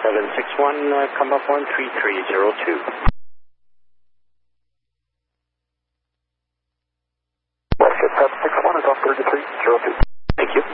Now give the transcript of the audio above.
761, come up 13302. Westjet 761 is on 3302.